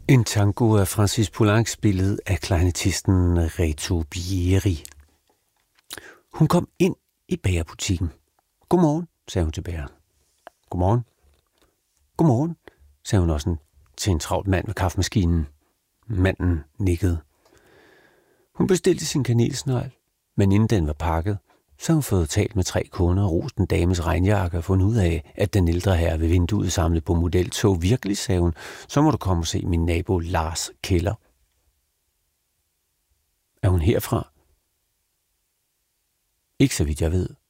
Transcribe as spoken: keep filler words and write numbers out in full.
En tango af Francis Poulenc spillet af klarinettisten Reto Bieri. Hun kom ind i bagerbutikken. Godmorgen, sagde hun til bageren. Godmorgen. Godmorgen, sagde hun også til en travlt mand ved kaffemaskinen. Manden nikkede. Hun bestilte sin kanelsnegl, men inden den var pakket, så havde hun fået talt med tre kunder og rost en dames regnjakke og fundet ud af, at den ældre herre ved vinduet samlede på modeltog. Virkelig, sagde hun, så må du komme og se min nabo Lars Keller. Er hun herfra? Ikke så vidt jeg ved.